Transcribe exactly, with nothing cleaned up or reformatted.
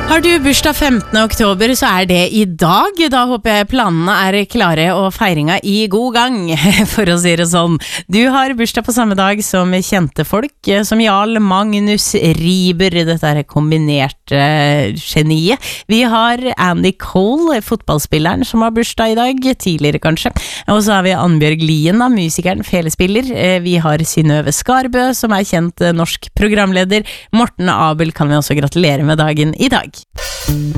Har du bursdag femtende oktober, så er det i dag. Da håper jeg planene er klare og feiringa i god gang, for å si det sånn. Du har bursdag på samme dag som kjente folk, som Jarl Magnus Riiber, dette er kombinerte geniet. Vi har Andy Cole, fotballspilleren som har bursdag i dag, tidligere kanskje. Og så har vi Annbjørg Lien, da, musikeren, felespiller. Vi har Synnøve Skarbø, som er kjent norsk programleder. Morten Abel kan vi også gratulere med dagen i dag.